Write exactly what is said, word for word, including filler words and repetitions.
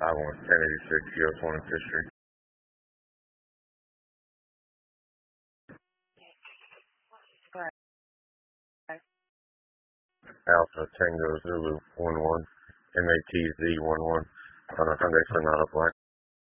I want ten eighty-six U S one Fishery. Alpha Tango Zulu one one, M A T Z one one, on a Hyundai Sonata Black.